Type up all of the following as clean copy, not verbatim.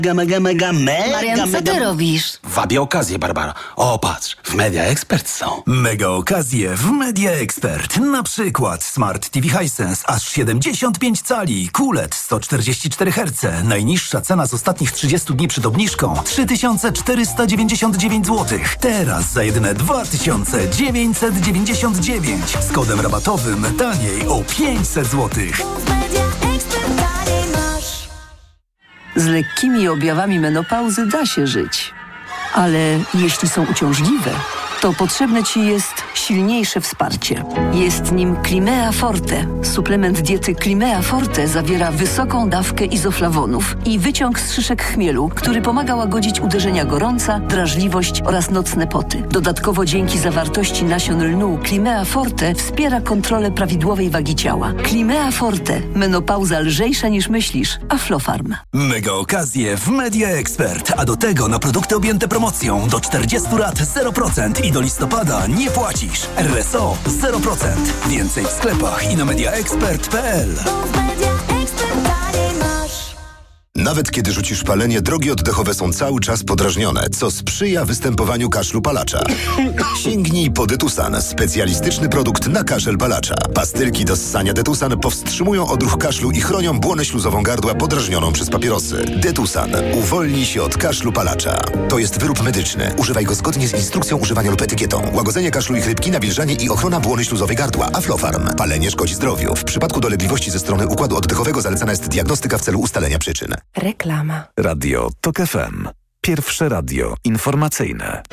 Marian, co ty robisz? Wabię okazję, Barbara. O, patrz, w Media Expert są. Mega okazje w Media Expert. Na przykład Smart TV Hisense aż 75 cali, QLED 144 Hz. Najniższa cena z ostatnich 30 dni przed obniżką 3499 zł. Teraz za jedyne 2999. Z kodem rabatowym taniej o 500 zł. Z lekkimi objawami menopauzy da się żyć. Ale jeśli są uciążliwe, to potrzebne Ci jest silniejsze wsparcie. Jest nim Climea Forte. Suplement diety Climea Forte zawiera wysoką dawkę izoflawonów i wyciąg z szyszek chmielu, który pomaga łagodzić uderzenia gorąca, drażliwość oraz nocne poty. Dodatkowo dzięki zawartości nasion lnu Climea Forte wspiera kontrolę prawidłowej wagi ciała. Climea Forte. Menopauza lżejsza niż myślisz. Aflofarm. Mega okazje w Media Expert. A do tego na produkty objęte promocją do 40 lat 0% i do listopada nie płacisz. RSO 0%. Więcej w sklepach i na mediaexpert.pl. Nawet kiedy rzucisz palenie, drogi oddechowe są cały czas podrażnione, co sprzyja występowaniu kaszlu palacza. Sięgnij po Detusan, specjalistyczny produkt na kaszel palacza. Pastylki do ssania Detusan powstrzymują odruch kaszlu i chronią błonę śluzową gardła podrażnioną przez papierosy. Detusan uwolni się od kaszlu palacza. To jest wyrób medyczny. Używaj go zgodnie z instrukcją używania lub etykietą. Łagodzenie kaszlu i chrypki, nawilżanie i ochrona błony śluzowej gardła. Aflofarm. Palenie szkodzi zdrowiu. W przypadku dolegliwości ze strony układu oddechowego zalecana jest diagnostyka w celu ustalenia przyczyn. Reklama. Radio TOK FM. Pierwsze radio informacyjne.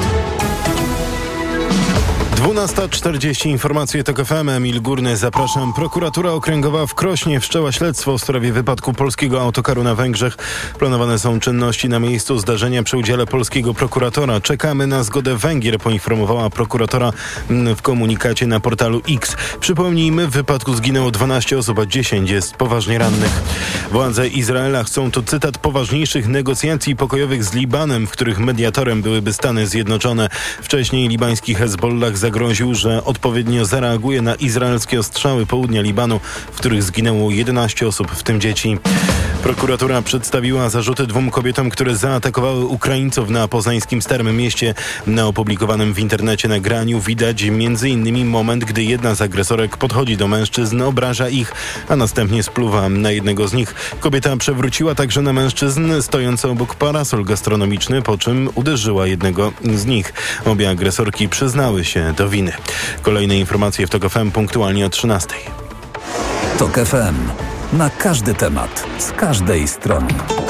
12:40 informacje TOK FM. Emil Górny, zapraszam. Prokuratura Okręgowa w Krośnie wszczęła śledztwo w sprawie wypadku polskiego autokaru na Węgrzech. Planowane są czynności na miejscu zdarzenia przy udziale polskiego prokuratora. Czekamy na zgodę Węgier, poinformowała prokuratora w komunikacie na portalu X. Przypomnijmy, w wypadku zginęło 12 osób, a 10 jest poważnie rannych. Władze Izraela chcą, to cytat, poważniejszych negocjacji pokojowych z Libanem, w których mediatorem byłyby Stany Zjednoczone. Wcześniej libański Hezbollah zagroził, że odpowiednio zareaguje na izraelskie ostrzały południa Libanu, w których zginęło 11 osób, w tym dzieci. Prokuratura przedstawiła zarzuty 2 kobietom, które zaatakowały Ukraińców na poznańskim Starym Mieście. Na opublikowanym w internecie nagraniu widać m.in. moment, gdy jedna z agresorek podchodzi do mężczyzn, obraża ich, a następnie spluwa na jednego z nich. Kobieta przewróciła także na mężczyzn stojący obok parasol gastronomiczny, po czym uderzyła jednego z nich. Obie agresorki przyznały się do winy. Kolejne informacje w TOK FM punktualnie o 13:00. TOK FM. Na każdy temat, z każdej strony.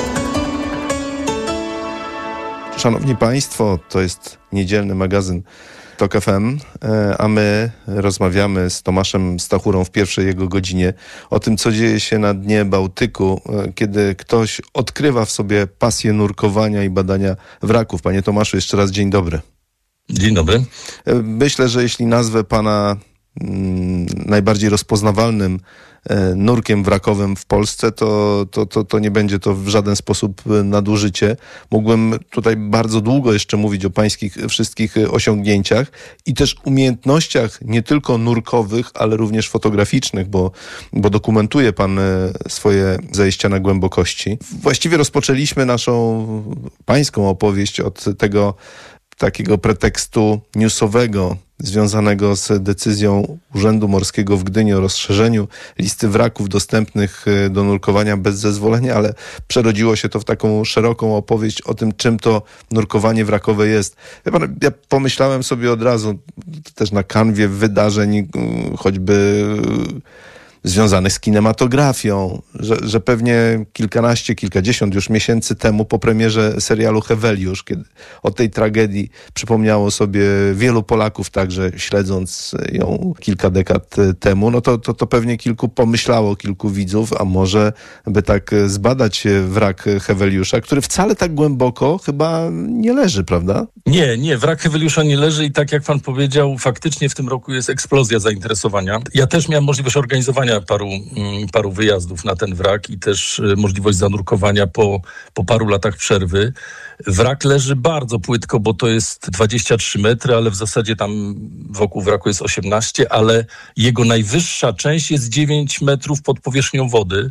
Szanowni Państwo, to jest niedzielny magazyn TOK FM, a my rozmawiamy z Tomaszem Stachurą w pierwszej jego godzinie o tym, co dzieje się na dnie Bałtyku, kiedy ktoś odkrywa w sobie pasję nurkowania i badania wraków. Panie Tomaszu, jeszcze raz dzień dobry. Dzień dobry. Myślę, że jeśli nazwę pana najbardziej rozpoznawalnym nurkiem wrakowym w Polsce, to nie będzie to w żaden sposób nadużycie. Mógłbym tutaj bardzo długo jeszcze mówić o pańskich wszystkich osiągnięciach i też umiejętnościach nie tylko nurkowych, ale również fotograficznych, bo dokumentuje pan swoje zejścia na głębokości. Właściwie rozpoczęliśmy naszą pańską opowieść od tego takiego pretekstu newsowego związanego z decyzją Urzędu Morskiego w Gdyni o rozszerzeniu listy wraków dostępnych do nurkowania bez zezwolenia, ale przerodziło się to w taką szeroką opowieść o tym, czym to nurkowanie wrakowe jest. Ja pomyślałem sobie od razu też na kanwie wydarzeń, choćby związanych z kinematografią, że pewnie kilkadziesiąt już miesięcy temu po premierze serialu Heweliusz, kiedy o tej tragedii przypomniało sobie wielu Polaków, także śledząc ją kilka dekad temu, no to pewnie kilku widzów, a może by tak zbadać wrak Heweliusza, który wcale tak głęboko chyba nie leży, prawda? Nie, wrak Heweliusza nie leży i tak jak pan powiedział, faktycznie w tym roku jest eksplozja zainteresowania. Ja też miałem możliwość organizowania paru wyjazdów na ten wrak i też możliwość zanurkowania po paru latach przerwy. Wrak leży bardzo płytko, bo to jest 23 metry, ale w zasadzie tam wokół wraku jest 18, ale jego najwyższa część jest 9 metrów pod powierzchnią wody.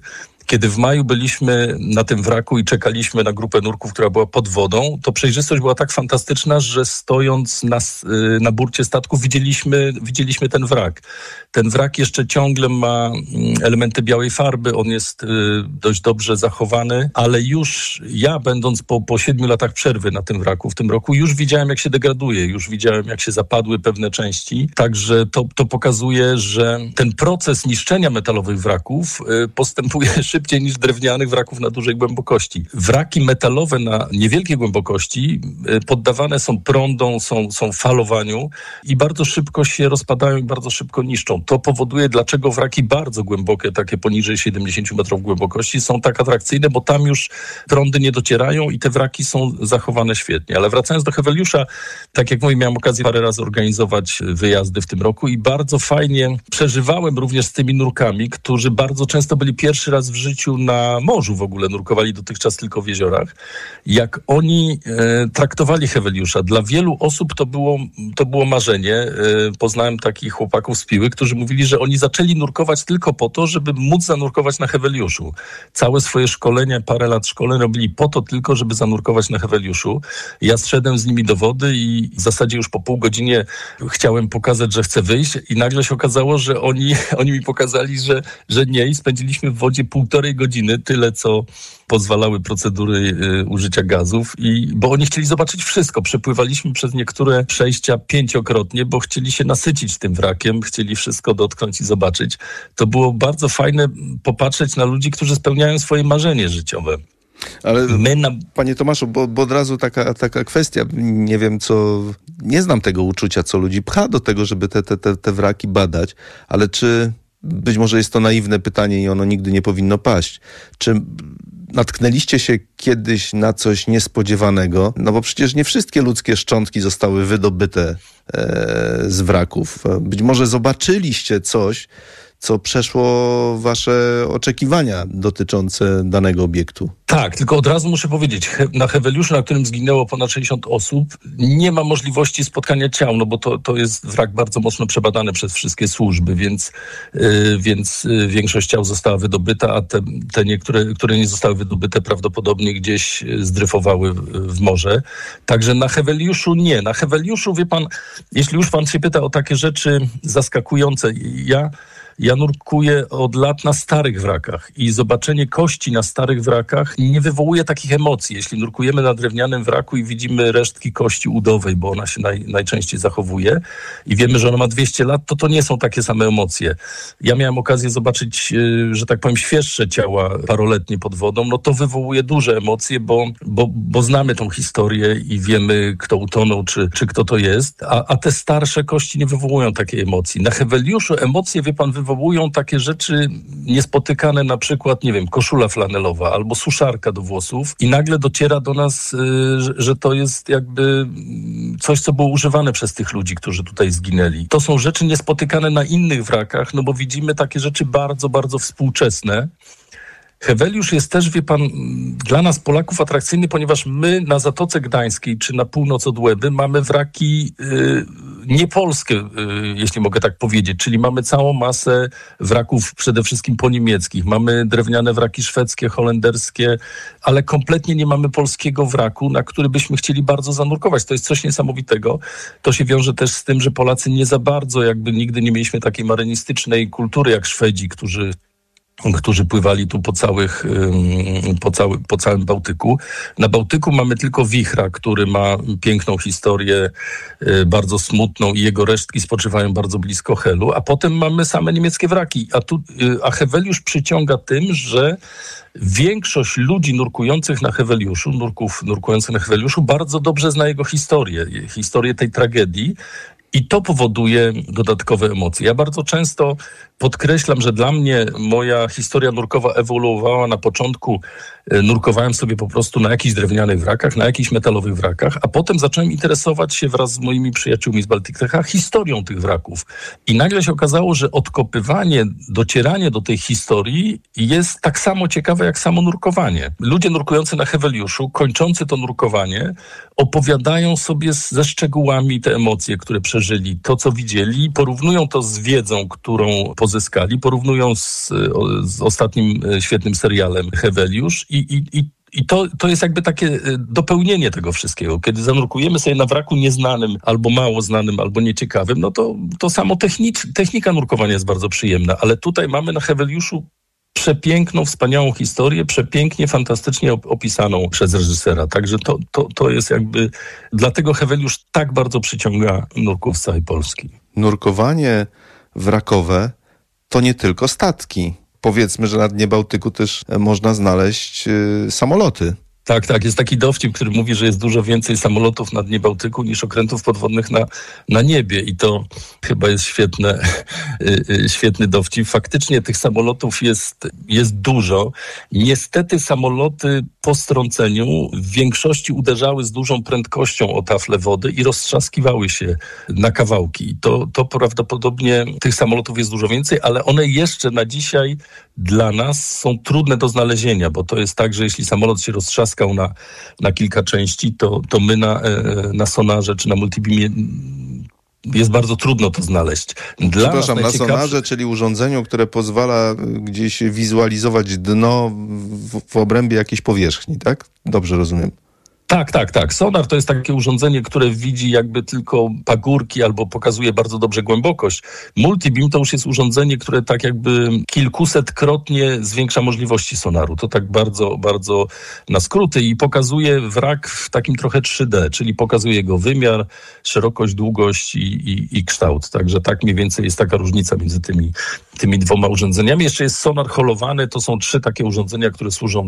Kiedy w maju byliśmy na tym wraku i czekaliśmy na grupę nurków, która była pod wodą, to przejrzystość była tak fantastyczna, że stojąc na burcie statku widzieliśmy ten wrak. Ten wrak jeszcze ciągle ma elementy białej farby, on jest dość dobrze zachowany, ale już ja, będąc po 7 latach przerwy na tym wraku w tym roku, już widziałem, jak się degraduje, już widziałem, jak się zapadły pewne części. Także to pokazuje, że ten proces niszczenia metalowych wraków postępuje szybciej niż drewnianych wraków na dużej głębokości. Wraki metalowe na niewielkiej głębokości poddawane są prądom, są falowaniu i bardzo szybko się rozpadają i bardzo szybko niszczą. To powoduje, dlaczego wraki bardzo głębokie, takie poniżej 70 metrów głębokości, są tak atrakcyjne, bo tam już prądy nie docierają i te wraki są zachowane świetnie. Ale wracając do Heveliusza, tak jak mówię, miałem okazję parę razy organizować wyjazdy w tym roku i bardzo fajnie przeżywałem również z tymi nurkami, którzy bardzo często byli pierwszy raz w życiu na morzu w ogóle, nurkowali dotychczas tylko w jeziorach, jak oni traktowali Heveliusza. Dla wielu osób to było marzenie. Poznałem takich chłopaków z Piły, którzy mówili, że oni zaczęli nurkować tylko po to, żeby móc zanurkować na Heveliuszu. Całe swoje szkolenia, parę lat szkoleń robili po to tylko, żeby zanurkować na Heveliuszu. Ja zszedłem z nimi do wody i w zasadzie już po pół godzinie chciałem pokazać, że chcę wyjść i nagle się okazało, że oni mi pokazali, że nie i spędziliśmy w wodzie 1,5 godziny, tyle co pozwalały procedury użycia gazów, bo oni chcieli zobaczyć wszystko. Przepływaliśmy przez niektóre przejścia 5-krotnie, bo chcieli się nasycić tym wrakiem, chcieli wszystko dotknąć i zobaczyć. To było bardzo fajne popatrzeć na ludzi, którzy spełniają swoje marzenie życiowe. Ale panie Tomaszu, bo od razu taka kwestia, nie wiem nie znam tego uczucia, co ludzi pcha do tego, żeby te wraki badać, ale czy, być może jest to naiwne pytanie i ono nigdy nie powinno paść, czy natknęliście się kiedyś na coś niespodziewanego? No bo przecież nie wszystkie ludzkie szczątki zostały wydobyte z wraków. Być może zobaczyliście coś, co przeszło wasze oczekiwania dotyczące danego obiektu. Tak, tylko od razu muszę powiedzieć, na Heveliuszu, na którym zginęło ponad 60 osób, nie ma możliwości spotkania ciał, no bo to jest wrak bardzo mocno przebadany przez wszystkie służby, więc większość ciał została wydobyta, a te niektóre, które nie zostały wydobyte, prawdopodobnie gdzieś zdryfowały w morze. Także na Heveliuszu nie. Na Heveliuszu, wie pan, jeśli już pan się pyta o takie rzeczy zaskakujące, ja nurkuję od lat na starych wrakach i zobaczenie kości na starych wrakach nie wywołuje takich emocji. Jeśli nurkujemy na drewnianym wraku i widzimy resztki kości udowej, bo ona się najczęściej zachowuje i wiemy, że ona ma 200 lat, to nie są takie same emocje. Ja miałem okazję zobaczyć, że tak powiem, świeższe ciała paroletnie pod wodą. No to wywołuje duże emocje, bo znamy tą historię i wiemy, kto utonął, czy kto to jest, a te starsze kości nie wywołują takiej emocji. Na Heveliuszu emocje, wie pan, wywołują takie rzeczy niespotykane, na przykład, nie wiem, koszula flanelowa albo suszarka do włosów i nagle dociera do nas, że to jest jakby coś, co było używane przez tych ludzi, którzy tutaj zginęli. To są rzeczy niespotykane na innych wrakach, no bo widzimy takie rzeczy bardzo, bardzo współczesne. Heveliusz jest też, wie pan, dla nas Polaków atrakcyjny, ponieważ my na Zatoce Gdańskiej czy na północ od Łeby mamy wraki niepolskie, jeśli mogę tak powiedzieć, czyli mamy całą masę wraków przede wszystkim poniemieckich. Mamy drewniane wraki szwedzkie, holenderskie, ale kompletnie nie mamy polskiego wraku, na który byśmy chcieli bardzo zanurkować. To jest coś niesamowitego. To się wiąże też z tym, że Polacy nie za bardzo, jakby nigdy nie mieliśmy takiej marynistycznej kultury jak Szwedzi, którzy pływali tu po całym Bałtyku. Na Bałtyku mamy tylko wichra, który ma piękną historię, bardzo smutną i jego resztki spoczywają bardzo blisko Helu, a potem mamy same niemieckie wraki. A Heveliusz przyciąga tym, że większość ludzi nurkujących na Heveliuszu, nurkujących na Heveliuszu bardzo dobrze zna jego historię tej tragedii. I to powoduje dodatkowe emocje. Ja bardzo często podkreślam, że dla mnie moja historia nurkowa ewoluowała. Na początku nurkowałem sobie po prostu na jakichś drewnianych wrakach, na jakichś metalowych wrakach, a potem zacząłem interesować się wraz z moimi przyjaciółmi z Baltic-Techa historią tych wraków. I nagle się okazało, że odkopywanie, docieranie do tej historii jest tak samo ciekawe jak samo nurkowanie. Ludzie nurkujący na Heveliuszu, kończący to nurkowanie, opowiadają sobie ze szczegółami te emocje, które przeżyli, to co widzieli, porównują to z wiedzą, którą pozyskali pozyskali, porównują z ostatnim świetnym serialem Heweliusz i to jest jakby takie dopełnienie tego wszystkiego. Kiedy zanurkujemy sobie na wraku nieznanym, albo mało znanym, albo nieciekawym, no to samo technika nurkowania jest bardzo przyjemna, ale tutaj mamy na Heweliuszu przepiękną, wspaniałą historię, przepięknie, fantastycznie opisaną przez reżysera. Także to jest jakby... Dlatego Heweliusz tak bardzo przyciąga nurków z całej Polski. Nurkowanie wrakowe to nie tylko statki. Powiedzmy, że na dnie Bałtyku też można znaleźć samoloty. Tak. Jest taki dowcip, który mówi, że jest dużo więcej samolotów na dnie Bałtyku niż okrętów podwodnych na niebie. I to chyba jest świetny dowcip. Faktycznie tych samolotów jest dużo. Niestety samoloty po strąceniu w większości uderzały z dużą prędkością o taflę wody i roztrzaskiwały się na kawałki. I to prawdopodobnie tych samolotów jest dużo więcej, ale one jeszcze na dzisiaj dla nas są trudne do znalezienia, bo to jest tak, że jeśli samolot się roztrzaskał na kilka części, to my na sonarze czy na multibimie jest bardzo trudno to znaleźć. Przepraszam, na sonarze, czyli urządzeniu, które pozwala gdzieś wizualizować dno w obrębie jakiejś powierzchni, tak? Dobrze rozumiem. Tak. Sonar to jest takie urządzenie, które widzi jakby tylko pagórki albo pokazuje bardzo dobrze głębokość. Multibim to już jest urządzenie, które tak jakby kilkusetkrotnie zwiększa możliwości sonaru. To tak bardzo, bardzo na skróty i pokazuje wrak w takim trochę 3D, czyli pokazuje jego wymiar, szerokość, długość i kształt. Także tak mniej więcej jest taka różnica między tymi dwoma urządzeniami. Jeszcze jest sonar holowany, to są 3 takie urządzenia, które służą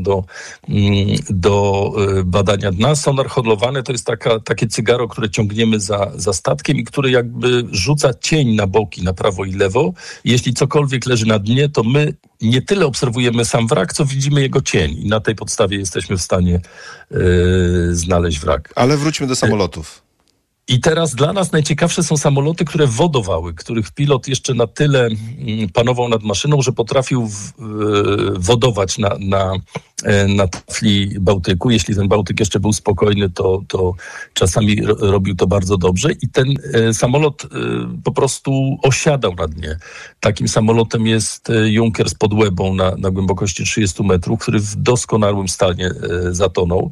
do badania dna. Sonar holowany to jest takie cygaro, które ciągniemy za statkiem i które jakby rzuca cień na boki, na prawo i lewo. Jeśli cokolwiek leży na dnie, to my nie tyle obserwujemy sam wrak, co widzimy jego cień i na tej podstawie jesteśmy w stanie znaleźć wrak. Ale wróćmy do samolotów. I teraz dla nas najciekawsze są samoloty, które wodowały, których pilot jeszcze na tyle panował nad maszyną, że potrafił wodować na tafli Bałtyku. Jeśli ten Bałtyk jeszcze był spokojny, to czasami robił to bardzo dobrze i ten samolot po prostu osiadał na dnie. Takim samolotem jest Junkers pod Łebą na głębokości 30 metrów, który w doskonałym stanie zatonął.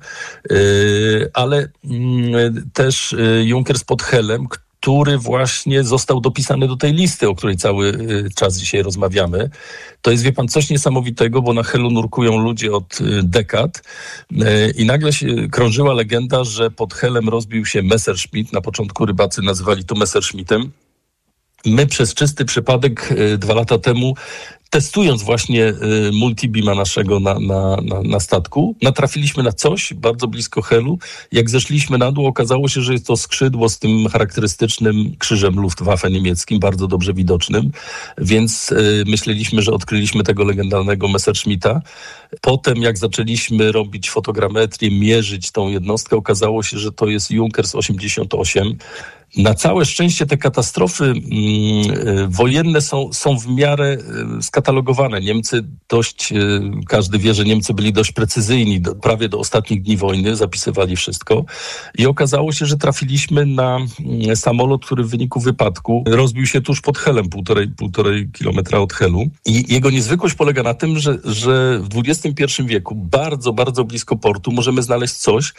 Ale też Junkers pod Helem, który właśnie został dopisany do tej listy, o której cały czas dzisiaj rozmawiamy. To jest, wie pan, coś niesamowitego, bo na Helu nurkują ludzie od dekad i nagle się krążyła legenda, że pod Helem rozbił się Messerschmitt. Na początku rybacy nazywali to Messerschmittem. My przez czysty przypadek 2 lata temu, testując właśnie multibima naszego na statku, natrafiliśmy na coś bardzo blisko Helu. Jak zeszliśmy na dół, okazało się, że jest to skrzydło z tym charakterystycznym krzyżem Luftwaffe niemieckim, bardzo dobrze widocznym, więc myśleliśmy, że odkryliśmy tego legendarnego Messerschmitta. Potem, jak zaczęliśmy robić fotogrametrię, mierzyć tą jednostkę, okazało się, że to jest Junkers 88. Na całe szczęście te katastrofy wojenne są w miarę skatalogowane. Niemcy każdy wie, że Niemcy byli dość precyzyjni, prawie do ostatnich dni wojny, zapisywali wszystko. I okazało się, że trafiliśmy na samolot, który w wyniku wypadku rozbił się tuż pod Helem, półtorej kilometra od Helu. I jego niezwykłość polega na tym, że w XXI wieku bardzo, bardzo blisko portu możemy znaleźć coś,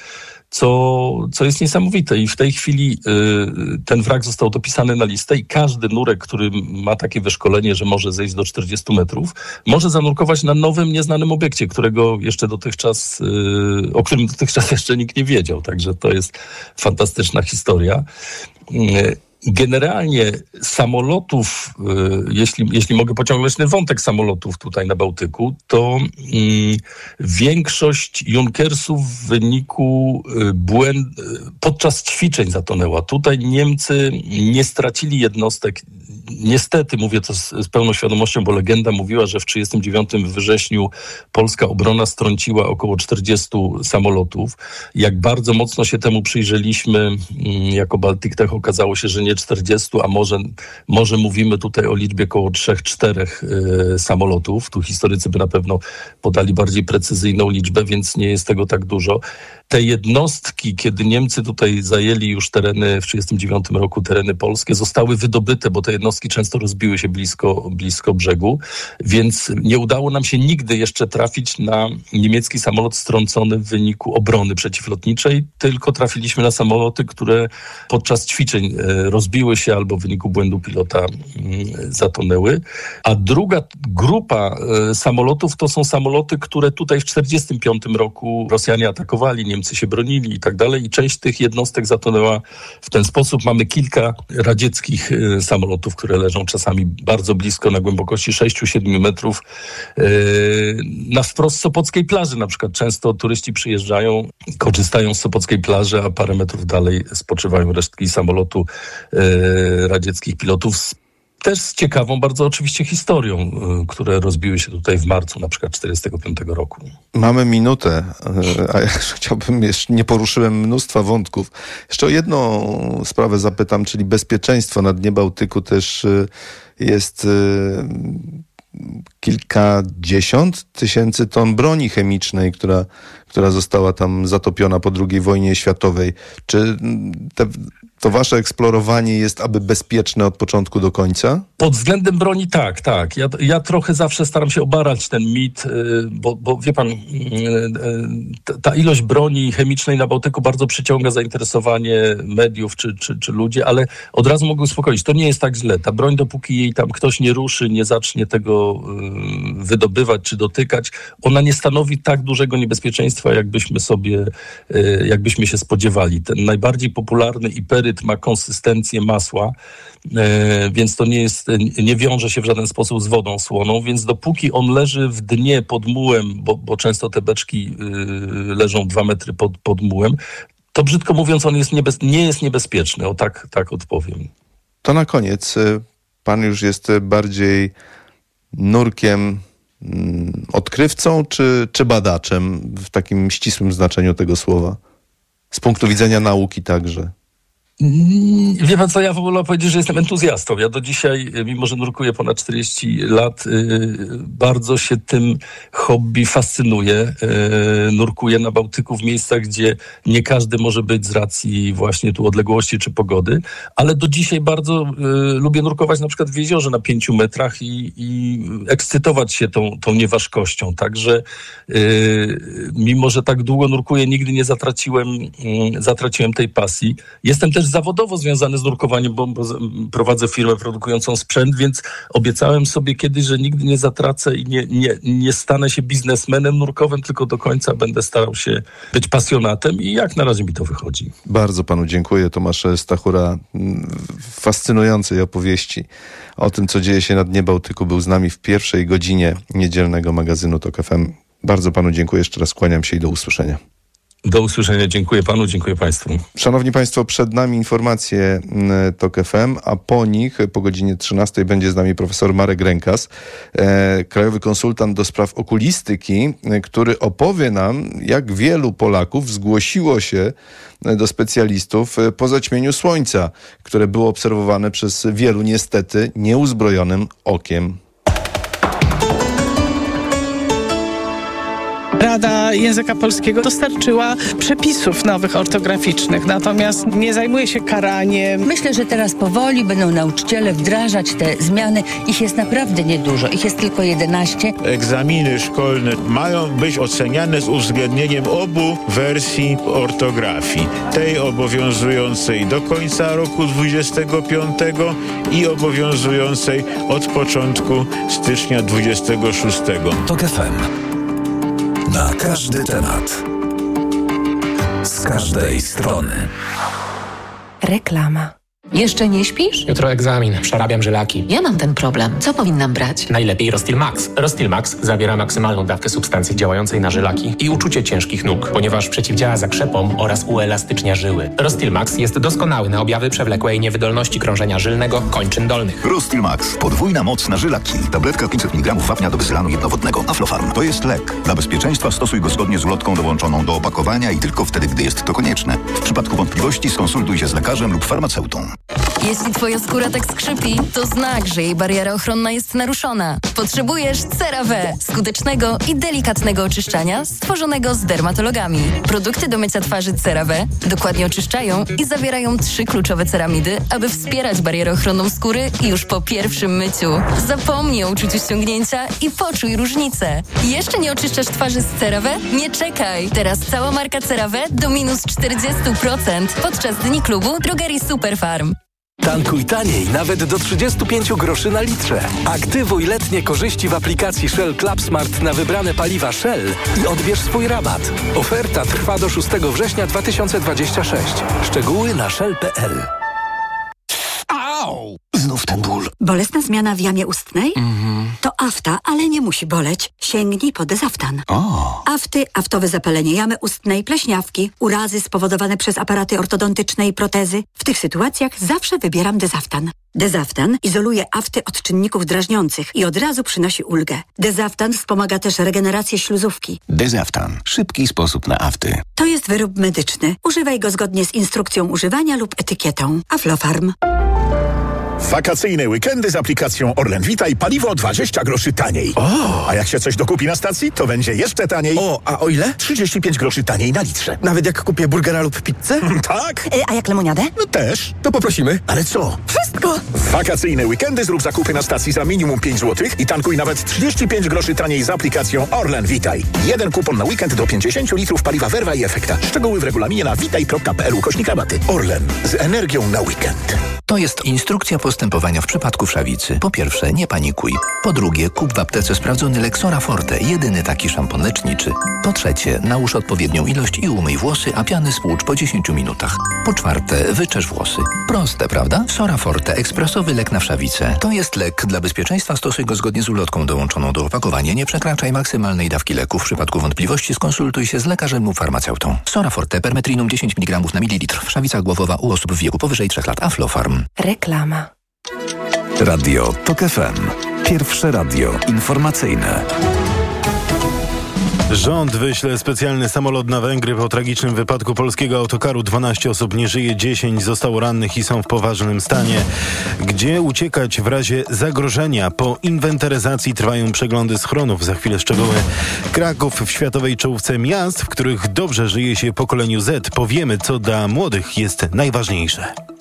co jest niesamowite. I w tej chwili ten wrak został dopisany na listę i każdy nurek, który ma takie wyszkolenie, że może zejść do 40 metrów, może zanurkować na nowym, nieznanym obiekcie, o którym dotychczas jeszcze nikt nie wiedział. Także to jest fantastyczna historia. Generalnie samolotów, jeśli mogę pociągnąć ten wątek samolotów tutaj na Bałtyku, to większość Junkersów w wyniku podczas ćwiczeń zatonęła. Tutaj Niemcy nie stracili jednostek. Niestety, mówię to z pełną świadomością, bo legenda mówiła, że w 1939 wrześniu polska obrona strąciła około 40 samolotów. Jak bardzo mocno się temu przyjrzeliśmy jako Baltic Tech, okazało się, że nie 40, a może mówimy tutaj o liczbie około 3-4 samolotów. Tu historycy by na pewno podali bardziej precyzyjną liczbę, więc nie jest tego tak dużo. Te jednostki, kiedy Niemcy tutaj zajęli już tereny w 1939 roku, tereny polskie, zostały wydobyte, bo te jednostki jednostki często rozbiły się blisko brzegu, więc nie udało nam się nigdy jeszcze trafić na niemiecki samolot strącony w wyniku obrony przeciwlotniczej, tylko trafiliśmy na samoloty, które podczas ćwiczeń rozbiły się albo w wyniku błędu pilota zatonęły. A druga grupa samolotów to są samoloty, które tutaj w 1945 roku Rosjanie atakowali, Niemcy się bronili i tak dalej i część tych jednostek zatonęła w ten sposób. Mamy kilka radzieckich samolotów, które leżą czasami bardzo blisko, na głębokości 6-7 metrów na wprost Sopockiej plaży. Na przykład często turyści przyjeżdżają, korzystają z Sopockiej plaży, a parę metrów dalej spoczywają resztki samolotu radzieckich pilotów. Też z ciekawą bardzo oczywiście historią, które rozbiły się tutaj w marcu na przykład 1945 roku. Mamy minutę, a ja chciałbym, jeszcze nie poruszyłem mnóstwa wątków. Jeszcze o jedną sprawę zapytam, czyli bezpieczeństwo na dnie Bałtyku też jest kilkadziesiąt tysięcy ton broni chemicznej, która została tam zatopiona po II wojnie światowej. Czy to wasze eksplorowanie jest aby bezpieczne od początku do końca? Pod względem broni tak. Ja trochę zawsze staram się obarać ten mit, bo wie pan, ta ilość broni chemicznej na Bałtyku bardzo przyciąga zainteresowanie mediów czy ludzi, ale od razu mogę uspokoić, to nie jest tak źle. Ta broń, dopóki jej tam ktoś nie ruszy, nie zacznie tego wydobywać czy dotykać, ona nie stanowi tak dużego niebezpieczeństwa, jakbyśmy się spodziewali. Ten najbardziej popularny iperyt ma konsystencję masła, więc to nie wiąże się w żaden sposób z wodą słoną, więc dopóki on leży w dnie pod mułem, bo często te beczki leżą 2 metry pod mułem, to brzydko mówiąc on nie jest niebezpieczny, o tak odpowiem. To na koniec, pan już jest bardziej nurkiem odkrywcą czy badaczem w takim ścisłym znaczeniu tego słowa? Z punktu widzenia nauki także. Wie pan co, ja wolę powiedzieć, że jestem entuzjastą. Ja do dzisiaj, mimo że nurkuję ponad 40 lat, bardzo się tym hobby fascynuję. Nurkuję na Bałtyku w miejscach, gdzie nie każdy może być z racji właśnie tu odległości czy pogody, ale do dzisiaj bardzo lubię nurkować na przykład w jeziorze na 5 metrach i ekscytować się tą nieważkością. Także mimo że tak długo nurkuję, nigdy nie zatraciłem tej pasji. Jestem też zawodowo związany z nurkowaniem, bo prowadzę firmę produkującą sprzęt, więc obiecałem sobie kiedyś, że nigdy nie zatracę i nie stanę się biznesmenem nurkowym, tylko do końca będę starał się być pasjonatem i jak na razie mi to wychodzi. Bardzo panu dziękuję. Tomasz Stachura w fascynującej opowieści o tym, co dzieje się na dnie Bałtyku, był z nami w pierwszej godzinie niedzielnego magazynu TOK FM. Bardzo panu dziękuję. Jeszcze raz kłaniam się i do usłyszenia. Do usłyszenia. Dziękuję panu, dziękuję państwu. Szanowni państwo, przed nami informacje TOK FM, a po nich, po godzinie 13 będzie z nami profesor Marek Rękas, krajowy konsultant do spraw okulistyki, który opowie nam, jak wielu Polaków zgłosiło się do specjalistów po zaćmieniu słońca, które było obserwowane przez wielu niestety nieuzbrojonym okiem. Rada Języka Polskiego dostarczyła przepisów nowych ortograficznych, natomiast nie zajmuje się karaniem. Myślę, że teraz powoli będą nauczyciele wdrażać te zmiany. Ich jest naprawdę niedużo. Ich jest tylko 11. Egzaminy szkolne mają być oceniane z uwzględnieniem obu wersji ortografii. Tej obowiązującej do końca roku 25 i obowiązującej od początku stycznia 26. TOK FM. Na każdy temat. Z każdej strony. Reklama. Jeszcze nie śpisz? Jutro egzamin, przerabiam żylaki. Ja mam ten problem. Co powinnam brać? Najlepiej Rostil Max. Rostil Max zawiera maksymalną dawkę substancji działającej na żylaki i uczucie ciężkich nóg, ponieważ przeciwdziała zakrzepom oraz uelastycznia żyły. Rostil Max jest doskonały na objawy przewlekłej niewydolności krążenia żylnego kończyn dolnych. Rostil Max. Podwójna moc na żylaki. Tabletka 500 mg wapnia do wysylanu jednowodnego. Aflofarm. To jest lek. Dla bezpieczeństwa stosuj go zgodnie z ulotką dołączoną do opakowania i tylko wtedy, gdy jest to konieczne. W przypadku wątpliwości skonsultuj się z lekarzem lub farmaceutą. Jeśli twoja skóra tak skrzypi, to znak, że jej bariera ochronna jest naruszona. Potrzebujesz CeraVe, skutecznego i delikatnego oczyszczania stworzonego z dermatologami. Produkty do mycia twarzy CeraVe dokładnie oczyszczają i zawierają 3 kluczowe ceramidy, aby wspierać barierę ochronną skóry już po pierwszym myciu. Zapomnij o uczuciu ściągnięcia i poczuj różnicę. Jeszcze nie oczyszczasz twarzy z CeraVe? Nie czekaj! Teraz cała marka CeraVe do minus 40% podczas Dni Klubu Drogerii Superfarm. Tankuj taniej, nawet do 35 groszy na litrze. Aktywuj letnie korzyści w aplikacji Shell Club Smart na wybrane paliwa Shell i odbierz swój rabat. Oferta trwa do 6 września 2026. Szczegóły na shell.pl. Au! Znów ten ból. Bolesna zmiana w jamie ustnej? To afta, ale nie musi boleć. Sięgnij po Dezaftan. Afty, aftowe zapalenie jamy ustnej, pleśniawki, urazy spowodowane przez aparaty ortodontyczne i protezy. W tych sytuacjach zawsze wybieram Dezaftan. Dezaftan izoluje afty od czynników drażniących i od razu przynosi ulgę. Dezaftan wspomaga też regenerację śluzówki. Dezaftan. Szybki sposób na afty. To jest wyrób medyczny. Używaj go zgodnie z instrukcją używania lub etykietą. Aflofarm. Wakacyjne weekendy z aplikacją Orlen Vitaj paliwo 20 groszy taniej. A jak się coś dokupi na stacji, to będzie jeszcze taniej. A o ile? 35 groszy taniej na litrze. Nawet jak kupię burgera lub pizzę? Tak. A jak lemoniadę? No też. To poprosimy. Ale co? Wszystko! W wakacyjne weekendy zrób zakupy na stacji za minimum 5 zł i tankuj nawet 35 groszy taniej z aplikacją Orlen Vitaj. 1 kupon na weekend do 50 litrów paliwa Verva i Efekta. Szczegóły w regulaminie na vitaj.pl/rabaty. Orlen. Z energią na weekend. To jest instrukcja postępowania w przypadku wszawicy. Po pierwsze, nie panikuj. Po drugie, kup w aptece sprawdzony Lexora Forte, jedyny taki szampon leczniczy. Po trzecie, nałóż odpowiednią ilość i umyj włosy, a piany spłucz po 10 minutach. Po czwarte, wyczesz włosy. Proste, prawda? Sora Forte, ekspresowy lek na wszawicę. To jest lek. Dla bezpieczeństwa stosuj go zgodnie z ulotką dołączoną do opakowania. Nie przekraczaj maksymalnej dawki leku. W przypadku wątpliwości skonsultuj się z lekarzem lub farmaceutą. Sora Forte, permetrinum 10 mg na mililitr. Wszawica głowowa u osób w wieku powyżej 3 lat. Aflofarm. Reklama. Radio TOK FM. Pierwsze radio informacyjne. Rząd wyśle specjalny samolot na Węgry po tragicznym wypadku polskiego autokaru. 12 osób nie żyje, 10 zostało rannych i są w poważnym stanie. Gdzie uciekać w razie zagrożenia? Po inwentaryzacji trwają przeglądy schronów. Za chwilę szczegóły. Kraków w światowej czołówce miast, w których dobrze żyje się pokoleniu Z. Powiemy, co dla młodych jest najważniejsze.